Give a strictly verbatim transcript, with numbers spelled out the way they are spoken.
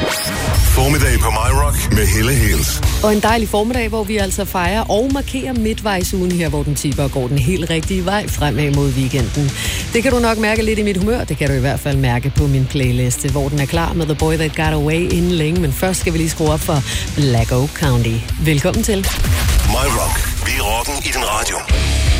Formiddag på MyRock med Helle Hales. Og en dejlig formiddag, hvor vi altså fejrer og markerer midtvejsugen her, hvor den tipper og går den helt rigtige vej fremad mod weekenden. Det kan du nok mærke lidt i mit humør. Det kan du i hvert fald mærke på min playliste, hvor den er klar med The Boy That Got Away inden længe. Men først skal vi lige skrue op for Black Oak County. Velkommen til MyRock. Vi er rocken i din radio.